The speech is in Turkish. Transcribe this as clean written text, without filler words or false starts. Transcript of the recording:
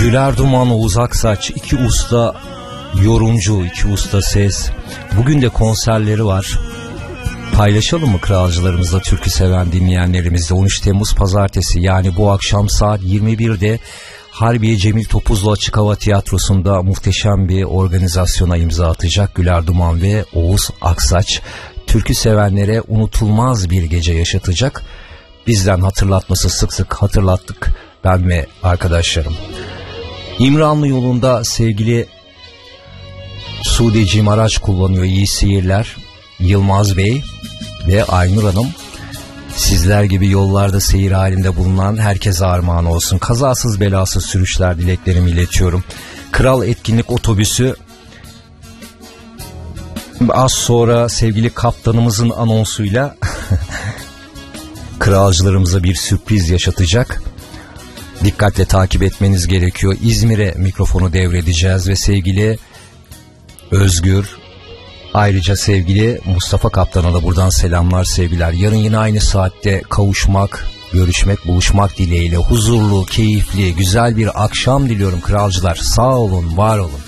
Güler Duman, Oğuz Aksaç, iki usta yorumcu, iki usta ses. Bugün de konserleri var. Paylaşalım mı kralcılarımızla, türkü seven dinleyenlerimizle? 13 Temmuz Pazartesi, yani bu akşam saat 21'de Harbiye Cemil Topuzlu Açık Hava Tiyatrosu'nda muhteşem bir organizasyona imza atacak Güler Duman ve Oğuz Aksaç. Türkü sevenlere unutulmaz bir gece yaşatacak. Bizden hatırlatması, sık sık hatırlattık ben ve arkadaşlarım. İmranlı yolunda sevgili Sudeciğim araç kullanıyor, iyi seyirler. Yılmaz Bey ve Aynur Hanım, sizler gibi yollarda seyir halinde bulunan herkese armağan olsun. Kazasız belasız sürüşler dileklerimi iletiyorum. Kral Etkinlik Otobüsü az sonra sevgili kaptanımızın anonsuyla kralcılarımıza bir sürpriz yaşatacak. Dikkatle takip etmeniz gerekiyor. İzmir'e mikrofonu devredeceğiz ve sevgili Özgür, ayrıca sevgili Mustafa Kaptan'a da buradan selamlar, sevgiler. Yarın yine aynı saatte kavuşmak, görüşmek, buluşmak dileğiyle huzurlu, keyifli, güzel bir akşam diliyorum kralcılar. Sağ olun, var olun.